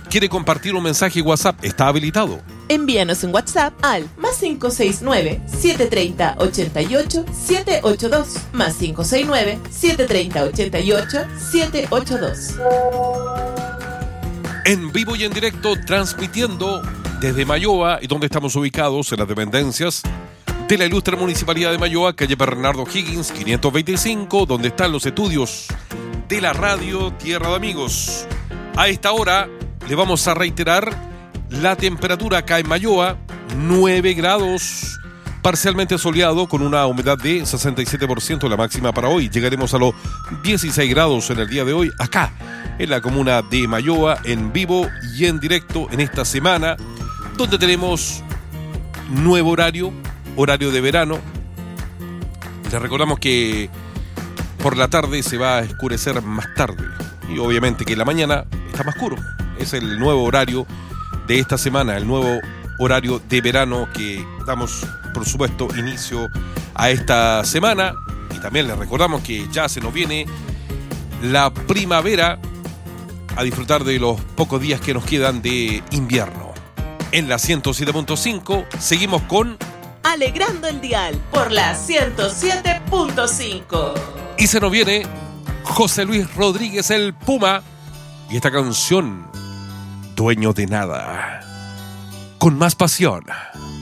quiere compartir un mensaje WhatsApp, está habilitado. Envíanos un WhatsApp al +569 730 88 782 +569 730 88 782. En vivo y en directo, transmitiendo desde Mayoa, y donde estamos ubicados en las dependencias de la ilustre Municipalidad de Mayoa, calle Bernardo Higgins 525, donde están los estudios de la radio Tierra de Amigos. A esta hora le vamos a reiterar la temperatura acá en Mayoa, 9 grados, parcialmente soleado con una humedad de 67%, la máxima para hoy. Llegaremos a los 16 grados en el día de hoy, acá en la comuna de Mayoa, en vivo y en directo en esta semana, donde tenemos nuevo horario de verano. Les recordamos que por la tarde se va a escurecer más tarde y obviamente que en la mañana está más oscuro. Es el nuevo horario de esta semana, el nuevo horario de verano que damos, por supuesto, inicio a esta semana. Y también les recordamos que ya se nos viene la primavera, a disfrutar de los pocos días que nos quedan de invierno. En la 107.5 seguimos con Alegrando el Dial por la 107.5. Y se nos viene José Luis Rodríguez el Puma y esta canción, Dueño de Nada, con más pasión.